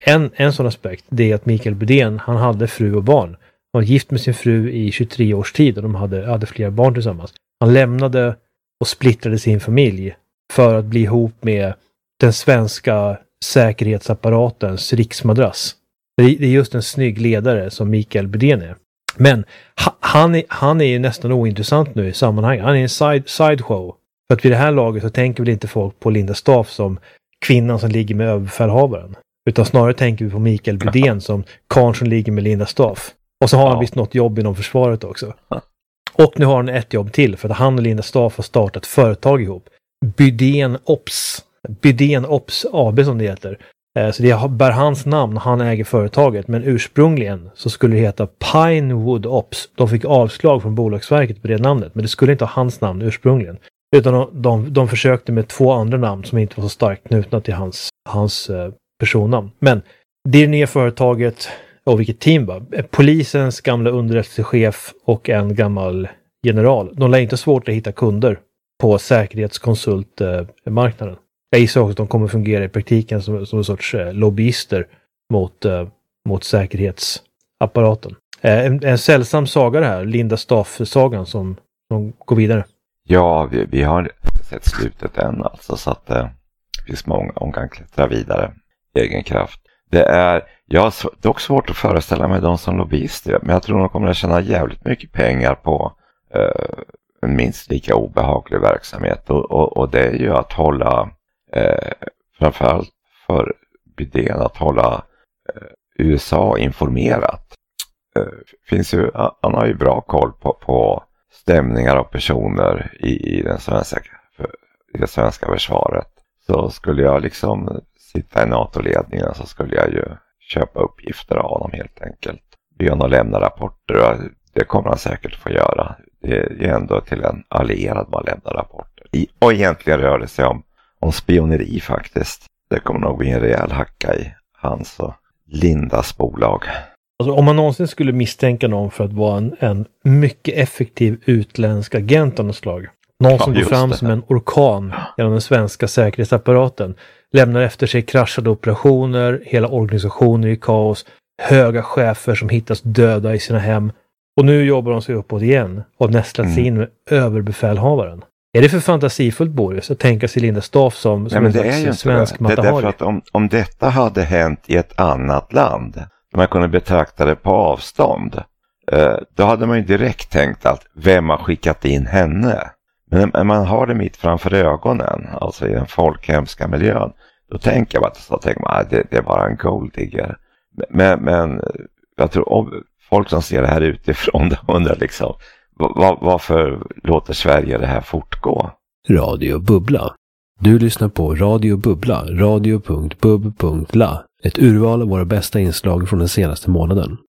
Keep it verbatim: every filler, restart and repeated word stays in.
en, en sån aspekt, det är att Mikael Bydén, han hade fru och barn. Han var gift med sin fru i tjugotre års tid och de hade, hade flera barn tillsammans. Han lämnade och splittrade sin familj för att bli ihop med den svenska säkerhetsapparatens riksmadrass. Det är just en snygg ledare som Mikael Bydén är. Men han är, han är ju nästan ointressant nu i sammanhanget. Han är en side, sideshow. För att vid det här laget så tänker väl inte folk på Linda Staaf som kvinnan som ligger med överbefälhavaren. Utan snarare tänker vi på Mikael Bydén som karln som ligger med Linda Staaf. Och så har han ja. visst något jobb inom försvaret också. Ja. Och nu har han ett jobb till för att han och Linda Staaf har startat företag ihop. Bydén Ops. Bydén Ops A B som det heter. Så det bär hans namn, han äger företaget. Men ursprungligen så skulle det heta Pinewood Ops. De fick avslag från Bolagsverket på det namnet. Men det skulle inte ha hans namn ursprungligen. Utan de, de, de försökte med två andra namn som inte var så starkt knutna till hans, hans eh, personnamn. Men det är det nya företaget, och vilket team va? Polisens gamla underrättelsechef och en gammal general. De lär inte svårt att hitta kunder på säkerhetskonsultmarknaden. Eh, Jag gissar också att de kommer fungera i praktiken som, som en sorts eh, lobbyister mot, eh, mot säkerhetsapparaten. Eh, en, en sällsam saga det här, Linda Staaf-sagan som, som går vidare. Ja, vi, vi har inte sett slutet än alltså, så att det eh, finns många om kan klättra vidare i egen kraft. Det är, jag har dock svårt att föreställa mig de som lobbyister, men jag tror de kommer att tjäna jävligt mycket pengar på eh, en minst lika obehaglig verksamhet och, och, och det är ju att hålla Eh, framförallt för Bydén att hålla eh, U S A informerat. Eh, finns ju, han har ju bra koll på, på stämningar av personer i, i, den svenska, för, i det svenska försvaret. Så skulle jag liksom sitta i NATO-ledningen så skulle jag ju köpa uppgifter av honom helt enkelt. Be honom lämna rapporter och det kommer han säkert få göra. Det är ändå till en allierad man lämnar rapporter. I, och egentligen rör det sig om om spioneri faktiskt. Det kommer nog bli en rejäl hacka i hans och Lindas bolag. Alltså, om man någonsin skulle misstänka någon för att vara en, en mycket effektiv utländsk agent av något slag. Någon som ja, går fram det. som en orkan genom den svenska säkerhetsapparaten. Lämnar efter sig kraschade operationer, hela organisationer i kaos, höga chefer som hittas döda i sina hem. Och nu jobbar de sig uppåt igen och nästlat sig mm. in med överbefälhavaren. Är det för fantasifullt, Boris, att tänka sig Linda Staaf som, som Nej, en slags svensk Mata Hari? Det är därför att om, om detta hade hänt i ett annat land, man kunde betrakta det på avstånd, eh, då hade man ju direkt tänkt att vem har skickat in henne? Men när man har det mitt framför ögonen, alltså i den folkhemska miljön, då tänker man att tänker man, att det, det är bara en golddigger. Men, men jag tror om folk som ser det här utifrån undrar liksom, Var, varför låter Sverige det här fortgå? Radio Bubbla. Du lyssnar på Radio Bubbla, radio punkt bub punkt la. Ett urval av våra bästa inslag från den senaste månaden.